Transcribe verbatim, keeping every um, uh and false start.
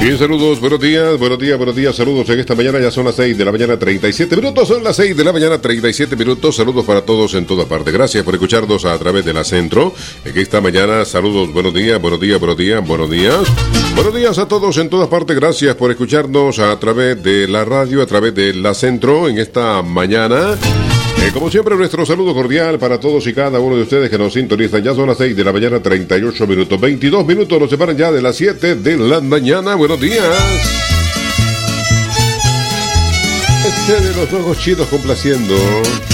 Bien, saludos, buenos días, buenos días, buenos días, saludos en esta mañana, ya son las seis de la mañana, treinta y siete minutos, son las seis de la mañana, treinta y siete minutos, saludos para todos en toda parte, gracias por escucharnos a través de la Centro, en esta mañana, saludos, buenos días, buenos días, buenos días, buenos días, buenos días a todos en toda parte, gracias por escucharnos a través de la radio, a través de la Centro, en esta mañana. Eh, como siempre, nuestro saludo cordial para todos y cada uno de ustedes que nos sintonizan. Ya son las seis de la mañana, treinta y ocho minutos. veintidós minutos nos separan ya de las siete de la mañana. Buenos días. Este de los ojos chinos complaciendo.